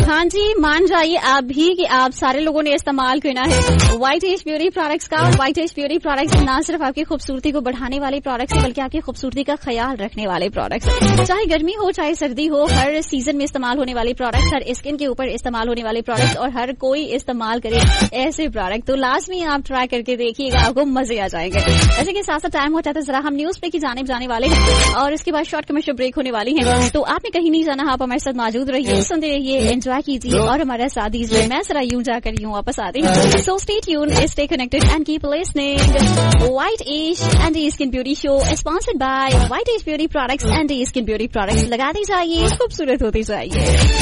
हाँ जी, मान जाइए आप भी कि आप सारे लोगों ने इस्तेमाल करना है व्हाइट एज ब्यूटी प्रोडक्ट्स का। व्हाइट एज ब्यूटी प्रोडक्ट्स ना सिर्फ आपकी खूबसूरती को बढ़ाने वाले प्रोडक्ट्स हैं, बल्कि आपकी खूबसूरती का ख्याल रखने वाले प्रोडक्ट्स। चाहे गर्मी हो चाहे सर्दी हो, हर सीजन में इस्तेमाल होने वाले प्रोडक्ट्स, हर स्किन के ऊपर इस्तेमाल होने वाले प्रोडक्ट्स, और हर कोई इस्तेमाल करे ऐसे प्रोडक्ट। तो लाजमी आप ट्राई करके देखिएगा, आपको मजे आ जाएंगे। ऐसे के साथ साथ टाइम होता है तो जरा हम न्यूज पे की जानिब जाने वाले हैं, और इसके बाद शॉर्ट कमर्शियल ब्रेक होने वाली है। तो आपने कहीं नहीं जाना, आप हमारे साथ मौजूद रहिए, सुनते रहिए, एंजॉय कीजिए, और हमारे साथ दीजिए। मैं जरा यूं जाकर यूं वापस आती हूँ। So stay tuned, stay connected and keep listening. White as and skin beauty show sponsored by white as beauty products and skin beauty products. लगाते जाइए, खूबसूरत होते जाइए।